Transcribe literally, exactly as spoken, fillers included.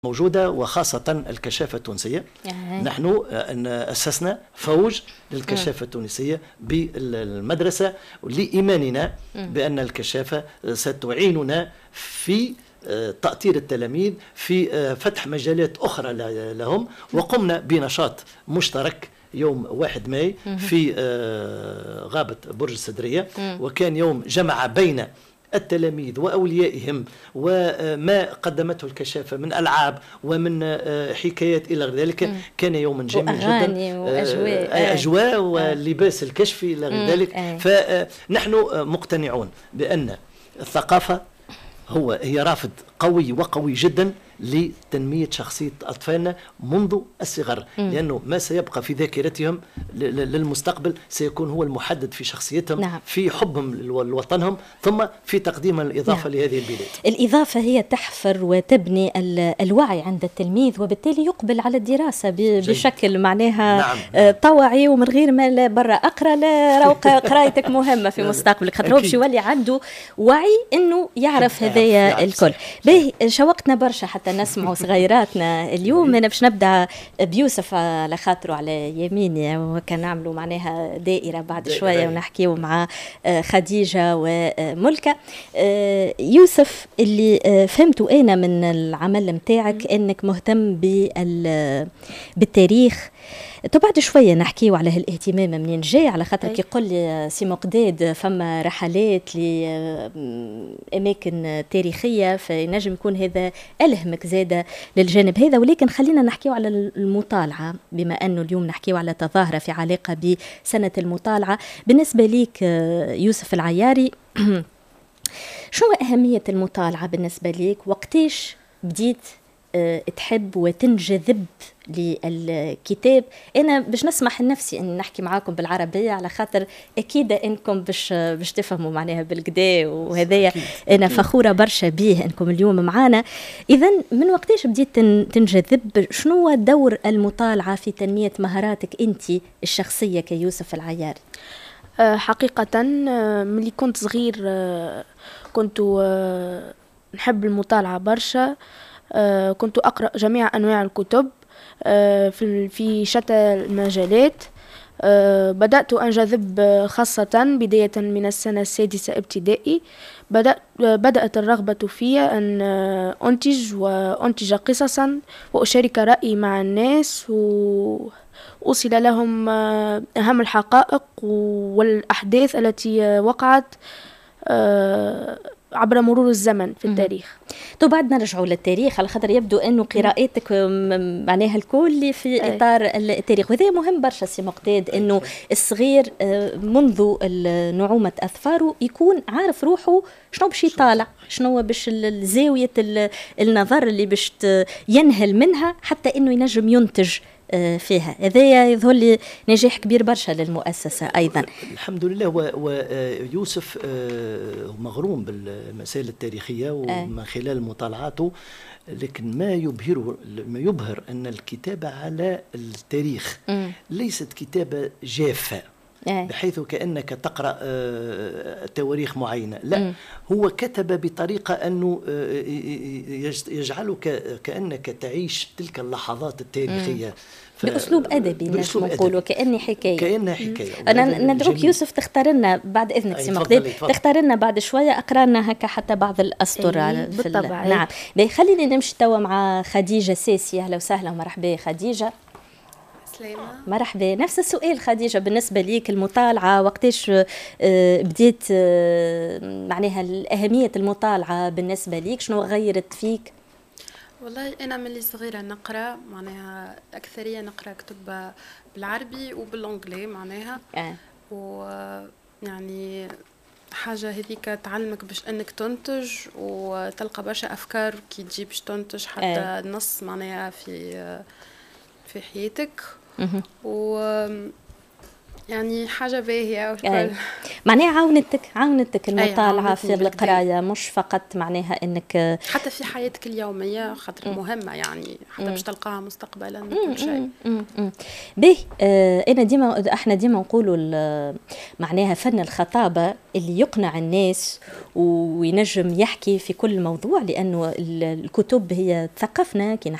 موجودة وخاصة الكشافة التونسية. يعني نحن أسسنا فوج للكشافة التونسية بالمدرسة لإيماننا بأن الكشافة ستعيننا في تأطير التلاميذ في فتح مجالات أخرى لهم، وقمنا بنشاط مشترك يوم واحد ماي في غابة برج السدرية، وكان يوم جمع بين التلاميذ وأوليائهم وما قدمته الكشافة من ألعاب ومن حكايات إلى غير ذلك. كان يوما جميل جدا، وأجواء أجواء واللباس الكشفي إلى غير ذلك. فنحن مقتنعون بأن الثقافة هو هي رافد قوي وقوي جدا لتنمية شخصية أطفالنا منذ الصغر، لأنه ما سيبقى في ذاكرتهم للمستقبل سيكون هو المحدد في شخصيتهم. نعم. في حبهم لوطنهم، ثم في تقديم الإضافة. نعم. لهذه البلاد. الإضافة هي تحفر وتبني الوعي عند التلميذ، وبالتالي يقبل على الدراسة بشكل معناها نعم. نعم. طوعي، ومن غير ما لا برا أقرأ لا روق قرايتك مهمة في مستقبلك، خاطر باش يولي عنده وعي إنه يعرف هذايا الكل. باهي شوقتنا برشا حتى نسمعوا صغيراتنا اليوم. أنا باش نبدأ بيوسف على خاطره على يميني، وكان نعملوا معناها دائرة بعد دائرة شوية ونحكيوا مع خديجة وملكة. يوسف، اللي فهمته أنا من العمل متاعك أنك مهتم بالتاريخ. طب بعد شوية نحكيوا على هالاهتمام منين جاي، على خاطر كي يقول لي سي مقداد فما رحلات لأماكن تاريخية، فينجم يكون هذا ألهمك زادة للجانب هذا. ولكن خلينا نحكيوا على المطالعة، بما أنه اليوم نحكيوا على تظاهرة في علاقة بسنة المطالعة. بالنسبة ليك يوسف العياري، شو أهمية المطالعة بالنسبة ليك؟ وقتيش بديت تحب وتنجذب للكتاب؟ أنا باش نسمح لنفسي أن نحكي معاكم بالعربية، على خاطر أكيد أنكم باش باش تفهموا معناها بالكدا، وهذايا أنا فخورة برشا به أنكم اليوم معنا. إذن من وقتاش بديت تنجذب؟ شنو هو دور المطالعة في تنمية مهاراتك أنت الشخصية كيوسف العياري؟ حقيقة ملي كنت صغير كنت نحب المطالعة برشا. آه كنت أقرأ جميع أنواع الكتب آه في في شتى المجالات. آه بدأت أنجذب خاصة بداية من السنة السادسة ابتدائي. بدأت بدأت الرغبة في أن أنتج وأنتج قصصا وأشارك رأيي مع الناس، وأوصل لهم أهم الحقائق والأحداث التي وقعت آه عبر مرور الزمن في التاريخ. تو بعد نرجعوا للتاريخ، على خاطر يبدو انه قراءتك معناها الكل في أي. اطار التاريخ، وهذا مهم برشا سي مقداد، انه الصغير منذ نعومه اظفاره يكون عارف روحه شنو باش يطالع، شنو باش زاويه النظر اللي باش ينهل منها حتى انه ينجم ينتج فيها. هذا يظهر لي نجاح كبير برشا للمؤسسة أيضا. الحمد لله. ويوسف مغروم بالمسائل التاريخية ومن خلال مطالعاته، لكن ما يبهره ما يبهر أن الكتابة على التاريخ ليست كتابة جافة بحيث كأنك تقرأ تواريخ معينة، لا م. هو كتب بطريقة أنه يجعلك كأنك تعيش تلك اللحظات التاريخية ف... بأسلوب أدبي نقول، وكأني حكاية كأنها حكاية. أنا ندعوك يوسف تختار لنا بعد إذنك سي مقداد، تختار لنا بعد شوية أقرأ لنا هكا حتى بعض الأسطر. أيه في بالطبع. نعم. خليني نمشي توا مع خديجة ساسي. أهلا وسهلا ومرحبا خديجة. مرحبا. نفس السؤال خديجة، بالنسبة ليك المطالعة وقتاش بديت معناها أهمية المطالعة بالنسبة ليك؟ شنو غيرت فيك؟ والله أنا من اللي صغيرة نقرأ معناها أكثرية نقرأ كتب بالعربي وبالإنجلي معناها أه. ويعني حاجة هذيك تعلمك باش أنك تنتج وتلقى برشا أفكار كي تجي باش تنتج حتى أه. نص معناها في في حياتك. و يعني حاجة باهية أي. معناها عاونتك عاونتك المطالعة في القراية، مش فقط معناها انك حتى في حياتك اليومية خاطر م. مهمة يعني حتى باش تلقاها مستقبلا كل شيء. به آه انا ديما احنا ديما نقولوا معناها فن الخطابة اللي يقنع الناس وينجم يحكي في كل موضوع، لانه الكتب هي تثقفنا كي